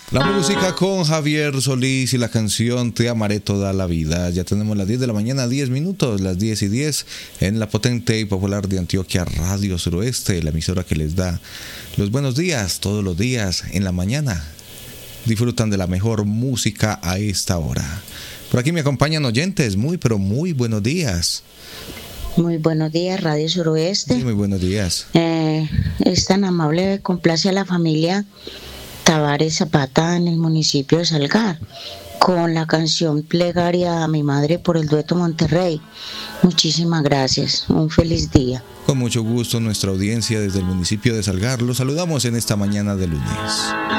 La música con Javier Solís y la canción Te amaré toda la vida. Ya tenemos las 10 de la mañana, 10 minutos, las 10:10 en la potente y popular de Antioquia, Radio Suroeste, la emisora que les da los buenos días todos los días en la mañana. Disfrutan de la mejor música a esta hora. Por aquí me acompañan oyentes, pero muy buenos días. Muy buenos días, Radio Suroeste. Sí, muy buenos días. Es tan amable, complace a la familia Tavares Zapata en el municipio de Salgar con la canción Plegaria a mi madre por el Dueto Monterrey. Muchísimas gracias, un feliz día. Con mucho gusto nuestra audiencia desde el municipio de Salgar, los saludamos en esta mañana de lunes.